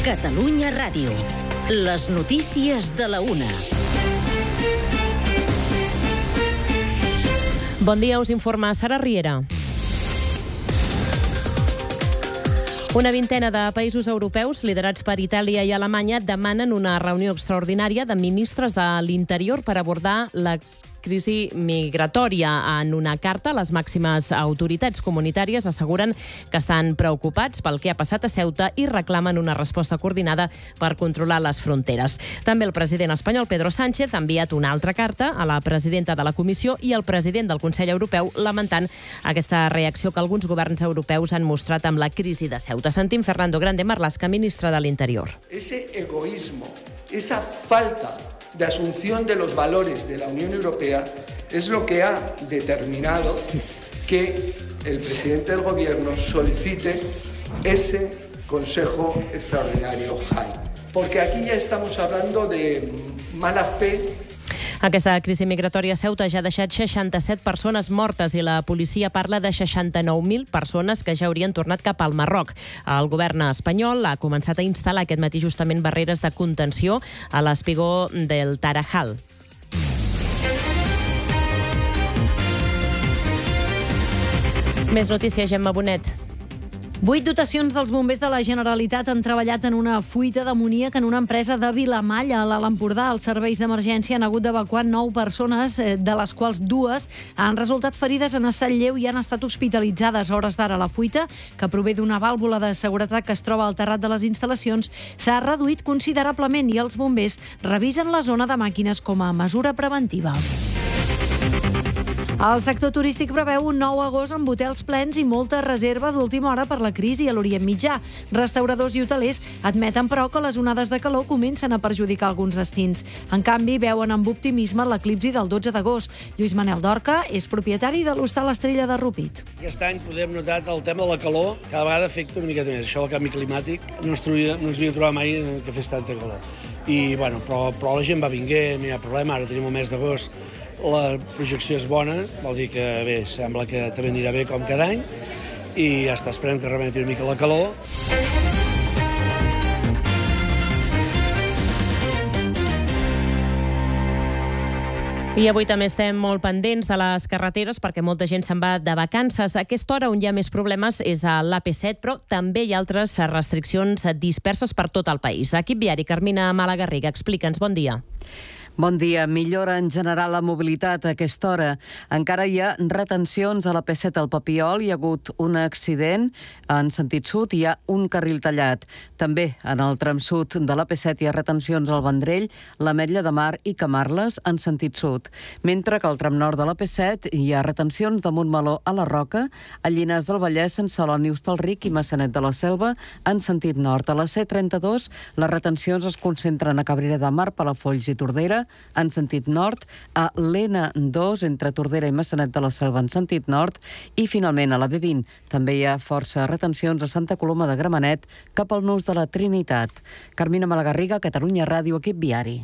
Catalunya Ràdio. Les notícies de la una. Bon dia, us informa Sara Riera. Una vintena de països europeus, liderats per Itàlia i Alemanya, demanen una reunió extraordinària de ministres de l'Interior per abordar la crisi migratòria. En una carta, les màximes autoritats comunitàries asseguren que estan preocupats pel que ha passat a Ceuta i reclamen una resposta coordinada per controlar les fronteres. També el president espanyol, Pedro Sánchez, ha enviat una altra carta a la presidenta de la Comissió i al president del Consell Europeu lamentant aquesta reacció que alguns governs europeus han mostrat amb la crisi de Ceuta. Sentim Fernando Grande Marlaska, ministre de l'Interior. Ese egoísmo, esa falta de asunción de los valores de la Unión Europea es lo que ha determinado que el presidente del Gobierno solicite ese Consejo Extraordinario JAI. Porque aquí ya estamos hablando de mala fe. Aquesta crisi migratòria a Ceuta ja ha deixat 67 persones mortes i la policia parla de 69.000 persones que ja haurien tornat cap al Marroc. El govern espanyol ha començat a instal·lar aquest matí justament barreres de contenció a l'espigó del Tarajal. Més notícies, Gemma Bonet. 8 dotacions dels bombers de la Generalitat han treballat en una fuita d'amoníac en una empresa de Vilamalla, a l'Alt Empordà. Els serveis d'emergència han hagut d'evacuar 9 persones, de les quals 2 han resultat ferides en estat lleu i han estat hospitalitzades. A hores d'ara, la fuita, que prové d'una vàlvula de seguretat que es troba al terrat de les instal·lacions, s'ha reduït considerablement i els bombers revisen la zona de màquines com a mesura preventiva. El sector turístic preveu un 9 agost amb hotels plens i molta reserva d'última hora per la crisi a l'Orient Mitjà. Restauradors i hotelers admeten, però, que les onades de calor comencen a perjudicar alguns destins. En canvi, veuen amb optimisme l'eclipsi del 12 d'agost. Lluís Manel Dorca és propietari de l'hostal Estrella de Rupit. Aquest any podem notar el tema de la calor, cada vegada afecta una miqueta més. Això del canvi climàtic no ens havia trobat mai que fes tanta calor. I, bueno, però la gent va vinguent, no hi ha problema. Ara tenim el mes d'agost, la projecció és bona, vol dir que bé, sembla que també anirà bé com cada any i ja està, esperem que remeti una mica la calor. I avui també estem molt pendents de les carreteres perquè molta gent se'n va de vacances. A aquesta hora on hi ha més problemes és a l'AP7, però també hi ha altres restriccions disperses per tot el país. Equip viari, Carmina Malagarriga, explica'ns, bon dia. Bon dia. Millora en general la mobilitat a aquesta hora. Encara hi ha retencions a la P7 al Papiol. Hi ha hagut un accident en sentit sud. Hi ha un carril tallat. També en el tram sud de la P7 hi ha retencions al Vendrell, l'Ametlla de Mar i Camarles en sentit sud. Mentre que al tram nord de la P7 hi ha retencions de Montmeló a la Roca, a Llinars del Vallès, Sant Celoni, Hostalric i Maçanet de la Selva en sentit nord. A la C32 les retencions es concentren a Cabrera de Mar, Palafolls i Tordera en sentit nord, a l'N2 entre Tordera i Maçanet de la Selva en sentit nord i finalment a la B20 també hi ha força retencions a Santa Coloma de Gramenet cap al nus de la Trinitat. Carmina Malagarriga, Catalunya Ràdio, equip viari.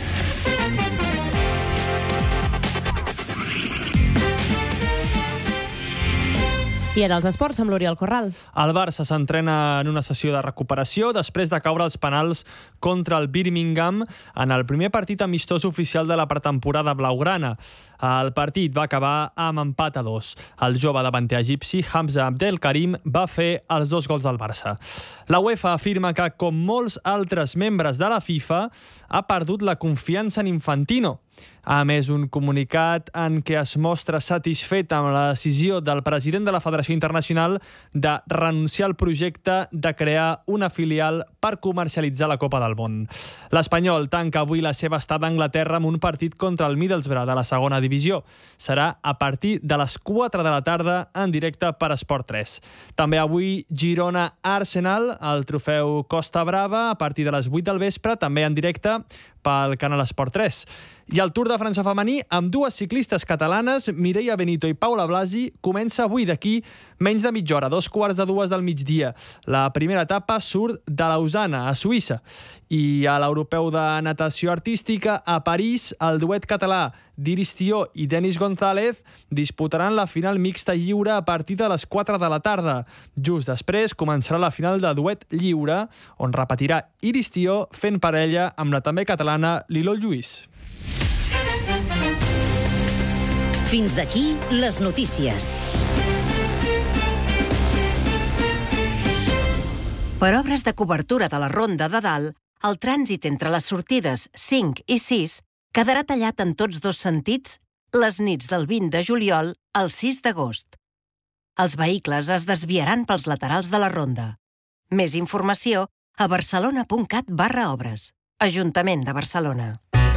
I ara els esports amb l'Oriol Corral. El Barça s'entrena en una sessió de recuperació després de caure els penals contra el Birmingham en el primer partit amistós oficial de la pretemporada blaugrana. El partit va acabar amb empat a 2. El jove davanter egipci, Hamza Abdelkarim, va fer els 2 gols del Barça. La UEFA afirma que, com molts altres membres de la FIFA, ha perdut la confiança en Infantino. A més, un comunicat en què es mostra satisfet amb la decisió del president de la Federació Internacional de renunciar al projecte de crear una filial per comercialitzar la Copa del Món. L'Espanyol tanca avui la seva estada a Anglaterra amb un partit contra el Middlesbrough de la segona divisió. Serà a partir de les 4 de la tarda en directe per Esport 3. També avui Girona-Arsenal, el trofeu Costa Brava, a partir de les 8 del vespre, també en directe pel canal Esport 3. I el Tour de França femení, amb 2 ciclistes catalanes, Mireia Benito i Paula Blasi, comença avui d'aquí menys de mitja hora, 2:15 del migdia. La primera etapa surt de l'Ausàs Lausana, a Suïssa. I a l'Europeu de Natació Artística, a París, el duet català d'Iris Tió i Denis González disputaran la final mixta lliure a partir de les 4 de la tarda. Just després començarà la final de duet lliure, on repetirà Iris Tió fent parella amb la també catalana Liló Lluís. Fins aquí les notícies. Per obres de cobertura de la Ronda de Dalt, el trànsit entre les sortides 5 i 6 quedarà tallat en tots dos sentits les nits del 20 de juliol al 6 d'agost. Els vehicles es desviaran pels laterals de la ronda. Més informació a barcelona.cat/obres. Ajuntament de Barcelona.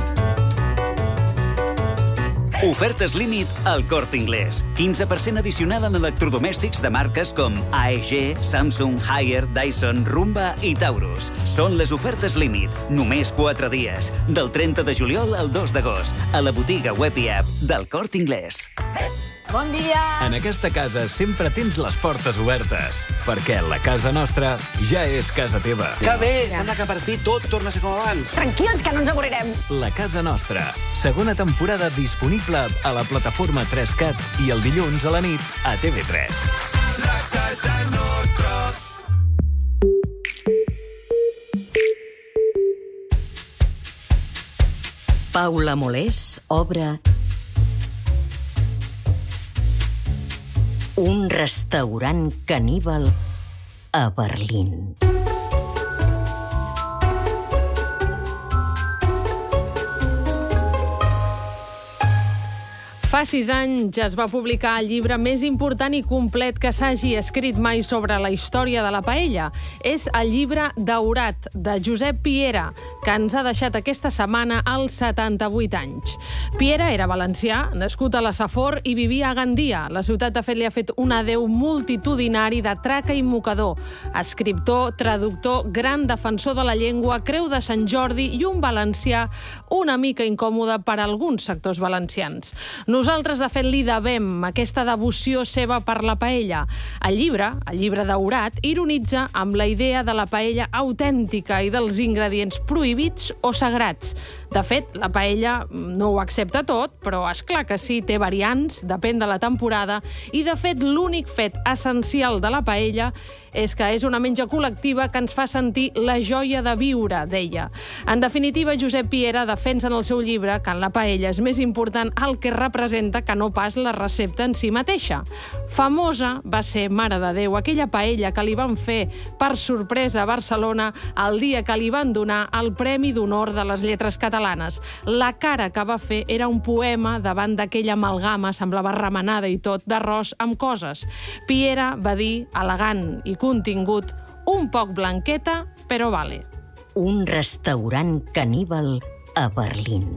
Ofertes límit al Corte Inglés. 15% addicional en electrodomèstics de marques com AEG, Samsung, Haier, Dyson, Rumba i Taurus. Són les ofertes límit. Només 4 dies. Del 30 de juliol al 2 d'agost. A la botiga web i app del Corte Inglés. Bon dia! En aquesta casa sempre tens les portes obertes, perquè la casa nostra ja és casa teva. Que bé! Sembla que per fi tot torna a ser com abans. Tranquils, que no ens avorrirem. La casa nostra. Segona temporada disponible a la plataforma 3Cat i el dilluns a la nit a TV3. La casa nostra. Paula Molés obre un restaurant caníbal a Berlín. Fa 6 anys es va publicar el llibre més important i complet que s'hagi escrit mai sobre la història de la paella. És el llibre Daurat, de Josep Piera, que ens ha deixat aquesta setmana als 78 anys. Piera era valencià, nascut a la Safor i vivia a Gandia. La ciutat, de fet, li ha fet un adeu multitudinari de traca i mocador. Escriptor, traductor, gran defensor de la llengua, creu de Sant Jordi i un valencià una mica incòmode per a alguns sectors valencians. Nosaltres, de fet, li devem aquesta devoció seva per la paella. El llibre Daurat, ironitza amb la idea de la paella autèntica i dels ingredients prohibits o sagrats. De fet, la paella no ho accepta tot, però és clar que sí, té variants, depèn de la temporada, i de fet l'únic fet essencial de la paella és que és una menja col·lectiva que ens fa sentir la joia de viure, deia. En definitiva, Josep Piera defensa en el seu llibre que en la paella és més important el que representa que no pas la recepta en si mateixa. Famosa va ser, mare de Déu, aquella paella que li van fer per sorpresa a Barcelona el dia que li van donar el Premi d'Honor de les Lletres Catalanes. La cara que va fer era un poema davant d'aquella amalgama, semblava remenada i tot, d'arròs amb coses. Piera va dir, elegant i contingut, un poc blanqueta, però vale. Un restaurant caníbal a Berlín.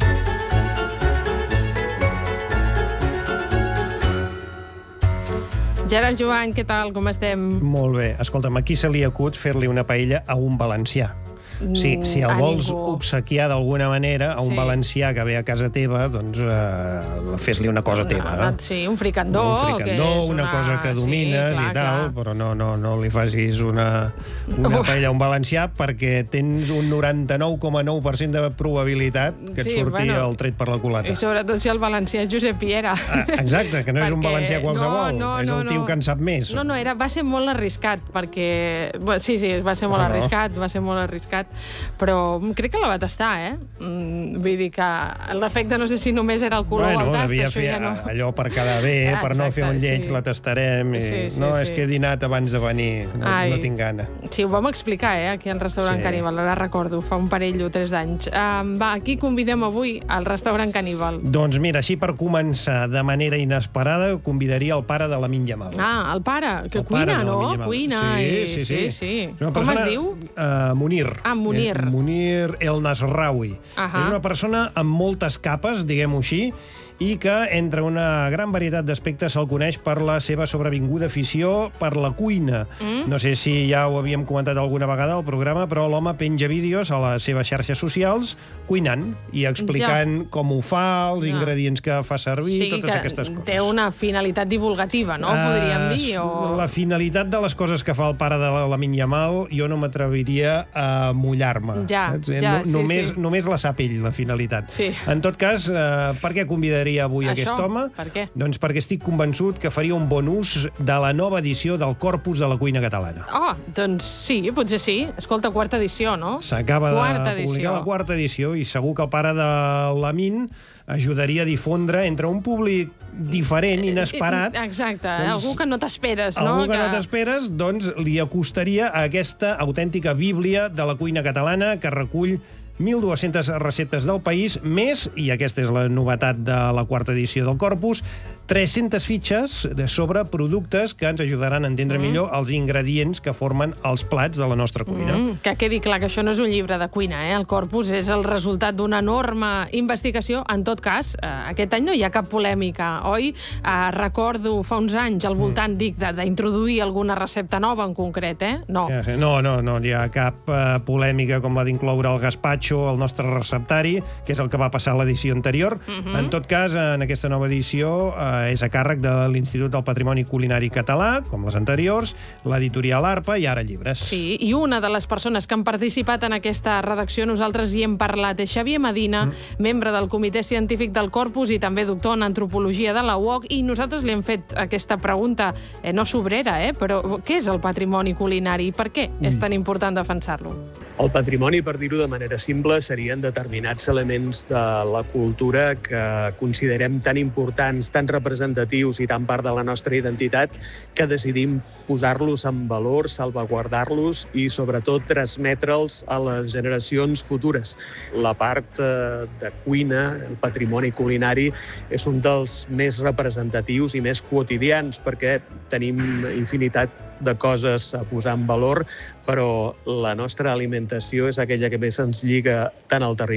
Gerard Joan, què tal? Com estem? Molt bé. Escolta'm, aquí se li acut fer-li una paella a un valencià. Sí, si el vols obsequiar d'alguna manera a un valencià que ve a casa teva, doncs fes-li una cosa teva. Sí, un fricandó. Un fricandó, una cosa que domines i tal, però no li facis una paella a un valencià perquè tens un 99,9% de probabilitat que et surti el tret per la culata. I sobretot si el valencià és Josep Piera. Exacte, que no és un valencià qualsevol, és el tio que en sap més. No, va ser molt arriscat, perquè... Sí, va ser molt arriscat, però crec que la va tastar, Vull dir que el defecte no sé si només era el color o el tast, això ja no... Allò per quedar bé, per no fer un lleig, la tastarem, no, és que he dinat abans de venir, no tinc gana. Sí, ho vam explicar, aquí al restaurant Caníbal, ara recordo, fa un parell o 3 d'anys. Va, aquí convidem avui al restaurant Caníbal. Doncs mira, així per començar de manera inesperada, convidaria el pare de Lamin Yamal. Ah, el pare, que cuina, no? Cuina. Sí. Com es diu? Munir. Munir El Nasraoui. És una persona amb moltes capes, diguem-ho així, i que, entre una gran varietat d'aspectes, se'l coneix per la seva sobrevinguda afició per la cuina. No sé si ja ho havíem comentat alguna vegada al programa, però l'home penja vídeos a les seves xarxes socials cuinant i explicant com ho fa, els ingredients que fa servir, totes aquestes coses. Té una finalitat divulgativa, no? Podríem dir? La finalitat de les coses que fa el pare de la Lamine Yamal, jo no m'atreviria a mullar-me. Només la sap ell, la finalitat. En tot cas, per què convidaria avui aquest home? Per què? Doncs perquè estic convençut que faria un bon ús de la nova edició del Corpus de la cuina catalana. Doncs sí, potser sí. Escolta, quarta edició, no? S'acaba de publicar la quarta edició i segur que el pare de Lamine ajudaria a difondre entre un públic diferent, inesperat. Exacte, algú que no t'esperes, no? Algú que no t'esperes, doncs li acostaria a aquesta autèntica bíblia de la cuina catalana que recull 1.200 receptes del país, més, i aquesta és la novetat de la quarta edició del Corpus, 300 fitxes sobre productes que ens ajudaran a entendre millor els ingredients que formen els plats de la nostra cuina. Que quedi clar que això no és un llibre de cuina, El Corpus és el resultat d'una enorme investigació. En tot cas, aquest any no hi ha cap polèmica, oi? Recordo fa uns anys al voltant, d'introduir alguna recepta nova en concret, No. No hi ha cap polèmica com la d'incloure el gazpacho al nostre receptari, que és el que va passar a l'edició anterior. En tot cas, en aquesta nova edició és a càrrec de l'Institut del Patrimoni Culinari Català, com les anteriors, l'editorial Arpa i Ara Llibres. Sí, i una de les persones que han participat en aquesta redacció, nosaltres hi hem parlat, és Xavier Medina, membre del Comitè Científic del Corpus i també doctor en Antropologia de la UOC, i nosaltres li hem fet aquesta pregunta, no sobrera, però què és el patrimoni culinari i per què és tan important defensar-lo? El patrimoni, per dir-ho de manera simple, serien determinats elements de la cultura que considerem tan importants, tan representatius i tan part de la nostra identitat que decidim posar-los en valor, salvaguardar-los i, sobretot, transmetre'ls a les generacions futures. La part de cuina, el patrimoni culinari, és un dels més representatius i més quotidians perquè tenim infinitat de coses a posar en valor, però la nostra alimentació és aquella que més ens lliga tant al territori